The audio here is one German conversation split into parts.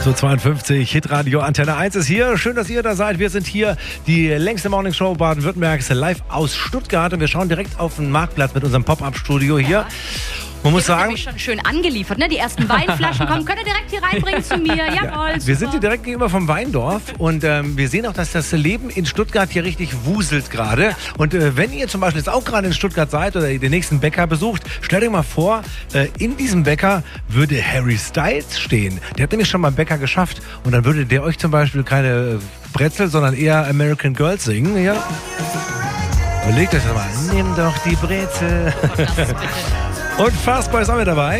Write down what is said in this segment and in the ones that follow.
8.52 Uhr, Hitradio Antenne 1 ist hier. Schön, dass ihr da seid. Wir sind hier, die längste Morningshow Baden-Württembergs, live aus Stuttgart. Und wir schauen direkt auf den Marktplatz mit unserem Pop-Up-Studio hier. Man muss sagen, nämlich schon schön angeliefert, ne? Die ersten Weinflaschen kommen. Könnt ihr direkt hier reinbringen zu mir? Jawohl. Wir sind hier direkt gegenüber vom Weindorf und wir sehen auch, dass das Leben in Stuttgart hier richtig wuselt gerade. Und wenn ihr zum Beispiel jetzt auch gerade in Stuttgart seid oder den nächsten Bäcker besucht, stellt euch mal vor, in diesem Bäcker würde Harry Styles stehen. Der hat nämlich schon mal einen Bäcker geschafft und dann würde der euch zum Beispiel keine Brezel, sondern eher American Girls singen. Ja? Überlegt euch das mal. Nimm doch die Brezel. Und Fastboy ist auch mit dabei.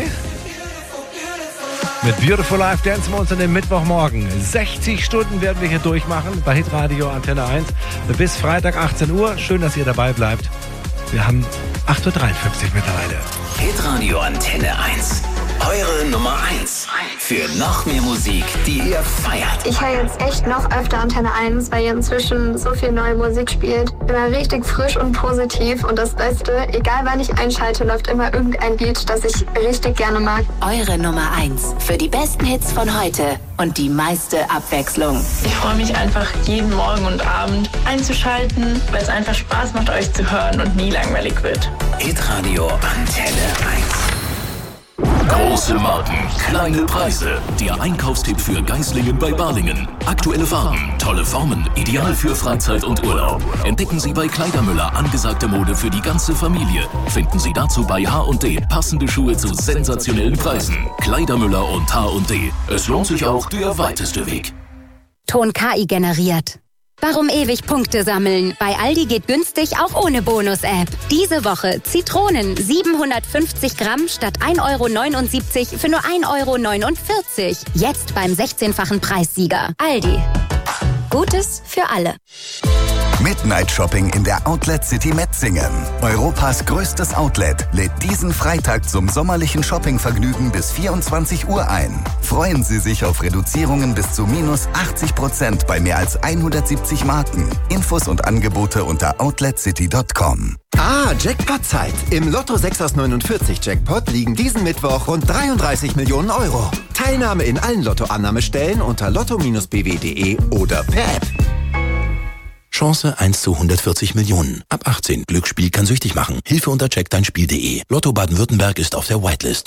Mit Beautiful Life dancen wir uns an dem Mittwochmorgen. 60 Stunden werden wir hier durchmachen bei Hitradio Antenne 1 bis Freitag 18 Uhr. Schön, dass ihr dabei bleibt. Wir haben 8.53 Uhr mittlerweile. Hitradio Antenne 1. Eure Nummer 1 für noch mehr Musik, die ihr feiert. Ich höre jetzt echt noch öfter Antenne 1, weil ihr inzwischen so viel neue Musik spielt. Immer richtig frisch und positiv. Und das Beste, egal wann ich einschalte, läuft immer irgendein Lied, das ich richtig gerne mag. Eure Nummer 1 für die besten Hits von heute und die meiste Abwechslung. Ich freue mich einfach, jeden Morgen und Abend einzuschalten, weil es einfach Spaß macht, euch zu hören und nie langweilig wird. Hitradio Antenne 1. Große Marken, kleine Preise. Der Einkaufstipp für Geislingen bei Balingen. Aktuelle Farben, tolle Formen, ideal für Freizeit und Urlaub. Entdecken Sie bei Kleidermüller angesagte Mode für die ganze Familie. Finden Sie dazu bei H&D passende Schuhe zu sensationellen Preisen. Kleidermüller und H&D. Es lohnt sich auch der weiteste Weg. Ton KI generiert. Warum ewig Punkte sammeln? Bei Aldi geht günstig auch ohne Bonus-App. Diese Woche Zitronen 750 Gramm statt 1,79 € für nur 1,49 €. Jetzt beim 16-fachen Preissieger. Aldi. Gutes für alle. Midnight Shopping in der Outlet City Metzingen. Europas größtes Outlet lädt diesen Freitag zum sommerlichen Shoppingvergnügen bis 24 Uhr ein. Freuen Sie sich auf Reduzierungen bis zu minus 80% bei mehr als 170 Marken. Infos und Angebote unter outletcity.com. Jackpot-Zeit. Im Lotto 6 aus 49 Jackpot liegen diesen Mittwoch rund 33 Millionen €. Teilnahme in allen Lottoannahmestellen unter lotto-bw.de oder per App. Chance 1 zu 140 Millionen. Ab 18. Glücksspiel kann süchtig machen. Hilfe unter checkdeinspiel.de. Lotto Baden-Württemberg ist auf der Whitelist.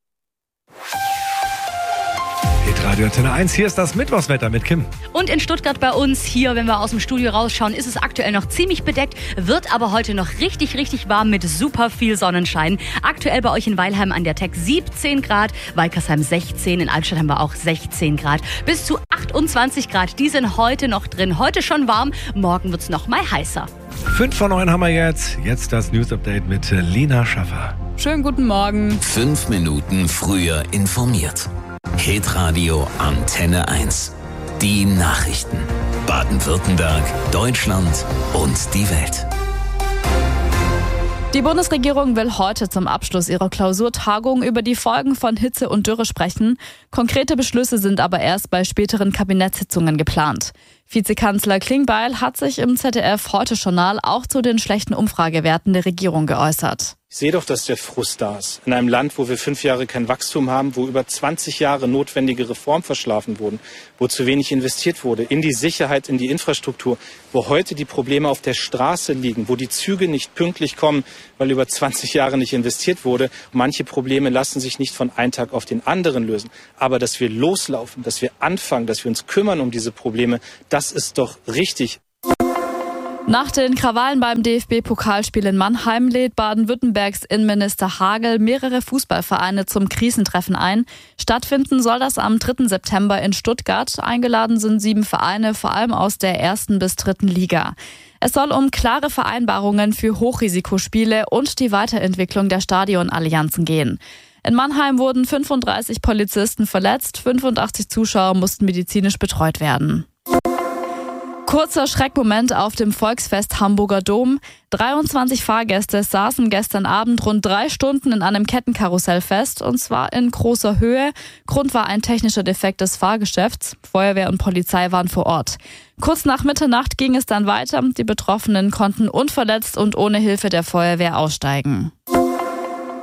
Hitradio Antenne 1, hier ist das Mittwochswetter mit Kim. Und in Stuttgart bei uns hier, wenn wir aus dem Studio rausschauen, ist es aktuell noch ziemlich bedeckt, wird aber heute noch richtig, richtig warm mit super viel Sonnenschein. Aktuell bei euch in Weilheim an der Tech 17 Grad, Walkersheim 16, in Altstadt haben wir auch 16 Grad. Bis zu 28 Grad, die sind heute noch drin. Heute schon warm, morgen wird es noch mal heißer. 5 vor 9 haben wir jetzt. Jetzt das News-Update mit Lena Schaffer. Schönen guten Morgen. 5 Minuten früher informiert. Hitradio Antenne 1. Die Nachrichten. Baden-Württemberg, Deutschland und die Welt. Die Bundesregierung will heute zum Abschluss ihrer Klausurtagung über die Folgen von Hitze und Dürre sprechen. Konkrete Beschlüsse sind aber erst bei späteren Kabinettssitzungen geplant. Vizekanzler Klingbeil hat sich im ZDF-Heute-Journal auch zu den schlechten Umfragewerten der Regierung geäußert. Ich sehe doch, dass der Frust da ist. In einem Land, wo wir 5 Jahre kein Wachstum haben, wo über 20 Jahre notwendige Reformen verschlafen wurden, wo zu wenig investiert wurde in die Sicherheit, in die Infrastruktur, wo heute die Probleme auf der Straße liegen, wo die Züge nicht pünktlich kommen, weil über 20 Jahre nicht investiert wurde. Manche Probleme lassen sich nicht von einem Tag auf den anderen lösen. Aber dass wir loslaufen, dass wir anfangen, dass wir uns kümmern um diese Probleme, das ist doch richtig. Nach den Krawallen beim DFB-Pokalspiel in Mannheim lädt Baden-Württembergs Innenminister Hagel mehrere Fußballvereine zum Krisentreffen ein. Stattfinden soll das am 3. September in Stuttgart. Eingeladen sind 7 Vereine, vor allem aus der 1. bis 3. Liga. Es soll um klare Vereinbarungen für Hochrisikospiele und die Weiterentwicklung der Stadionallianzen gehen. In Mannheim wurden 35 Polizisten verletzt, 85 Zuschauer mussten medizinisch betreut werden. Kurzer Schreckmoment auf dem Volksfest Hamburger Dom. 23 Fahrgäste saßen gestern Abend rund 3 Stunden in einem Kettenkarussell fest, und zwar in großer Höhe. Grund war ein technischer Defekt des Fahrgeschäfts. Feuerwehr und Polizei waren vor Ort. Kurz nach Mitternacht ging es dann weiter. Die Betroffenen konnten unverletzt und ohne Hilfe der Feuerwehr aussteigen.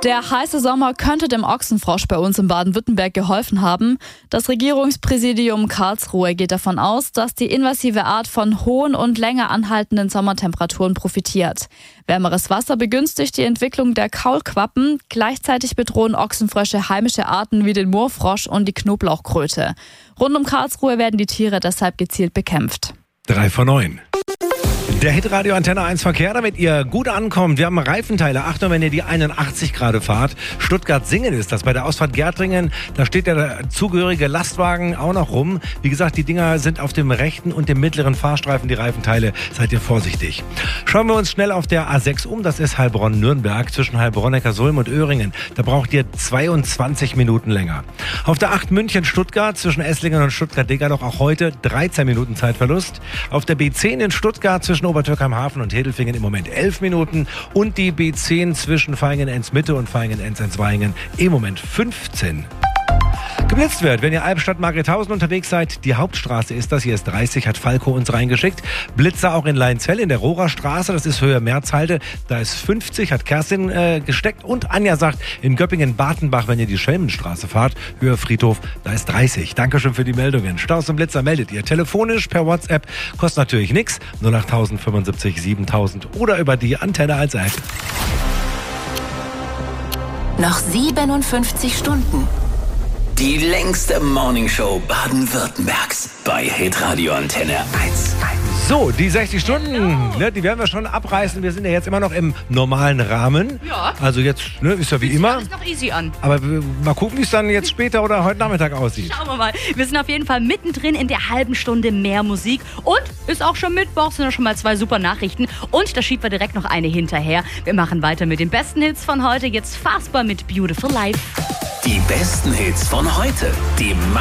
Der heiße Sommer könnte dem Ochsenfrosch bei uns in Baden-Württemberg geholfen haben. Das Regierungspräsidium Karlsruhe geht davon aus, dass die invasive Art von hohen und länger anhaltenden Sommertemperaturen profitiert. Wärmeres Wasser begünstigt die Entwicklung der Kaulquappen. Gleichzeitig bedrohen Ochsenfrösche heimische Arten wie den Moorfrosch und die Knoblauchkröte. Rund um Karlsruhe werden die Tiere deshalb gezielt bekämpft. 3 vor 9. Der Hitradio Antenne 1 Verkehr, damit ihr gut ankommt. Wir haben Reifenteile. Achtung, wenn ihr die 81 gerade fahrt. Stuttgart-Singen ist das. Bei der Ausfahrt Gärtringen, da steht der zugehörige Lastwagen auch noch rum. Wie gesagt, die Dinger sind auf dem rechten und dem mittleren Fahrstreifen, die Reifenteile. Seid ihr vorsichtig. Schauen wir uns schnell auf der A6 um. Das ist Heilbronn-Nürnberg zwischen Heilbronn-Neckarsulm und Öhringen. Da braucht ihr 22 Minuten länger. Auf der 8 München-Stuttgart zwischen Esslingen und Stuttgart-Degerloch auch heute 13 Minuten Zeitverlust. Auf der B10 in Stuttgart zwischen Obertürkheim-Hafen und Hedelfingen im Moment 11 Minuten und die B10 zwischen Vaihingen-Enz-Mitte und Vaihingen-Enz-Vaihingen im Moment 15. Geblitzt wird, wenn ihr Albstadt-Margrethausen unterwegs seid. Die Hauptstraße ist das, hier ist 30, hat Falco uns reingeschickt. Blitzer auch in Leinzell in der Rohrerstraße, das ist Höhe Merzhalde, da ist 50, hat Kerstin gesteckt. Und Anja sagt, in Göppingen-Bartenbach, wenn ihr die Schelmenstraße fahrt, Höhe Friedhof, da ist 30. Dankeschön für die Meldungen. Staus und Blitzer meldet ihr telefonisch per WhatsApp, kostet natürlich nichts, 08000 75 7000 oder über die Antenne als App. Noch 57 Stunden. Die längste Morningshow Baden-Württembergs bei Hitradio Antenne 1. So, die 60 Stunden, ne, die werden wir schon abreißen. Wir sind ja jetzt immer noch im normalen Rahmen. Ja. Also jetzt, ne, ist ja wie immer. Ist noch easy an. Aber mal gucken, wie es dann jetzt später oder heute Nachmittag aussieht. Schauen wir mal. Wir sind auf jeden Fall mittendrin in der halben Stunde mehr Musik. Und ist auch schon Mittwoch, sind ja schon mal 2 super Nachrichten. Und da schieben wir direkt noch eine hinterher. Wir machen weiter mit den besten Hits von heute. Jetzt Fassbar mit Beautiful Life. Die besten Hits von heute. Die